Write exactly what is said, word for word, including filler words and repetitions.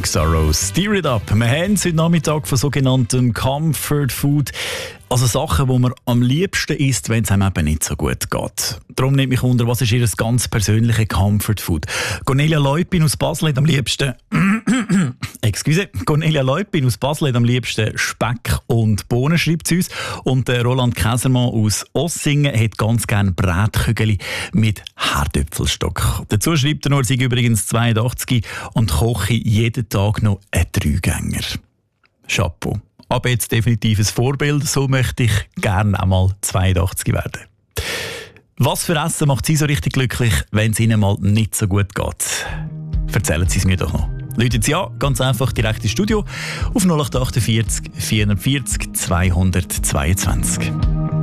X R O, Steer It Up. Wir haben heute Nachmittag von sogenanntem Comfort Food, also Sachen, die man am liebsten isst, wenn es einem eben nicht so gut geht. Darum nimmt mich unter, was ist Ihr ganz persönliche Comfort Food? Cornelia Leupin aus Basel hat am liebsten Excuse, Cornelia Leupin aus Basel hat am liebsten Speck und Bohnen, schreibt sie uns. Und der Roland Käsermann aus Ossingen hat ganz gerne Brätkügel mit Herdöpfelstock. Dazu schreibt er nur, er sei übrigens zweiundachtzig und koche jeden Tag noch einen Dreigänger. Chapeau. Aber jetzt definitiv ein Vorbild, so möchte ich gerne einmal zweiundachtzig werden. Was für Essen macht Sie so richtig glücklich, wenn es Ihnen mal nicht so gut geht? Erzählen Sie es mir doch noch. Läutet Sie an, ganz einfach direkt ins Studio auf null acht vier acht vierhundertvierzig zweihundertzweiundzwanzig.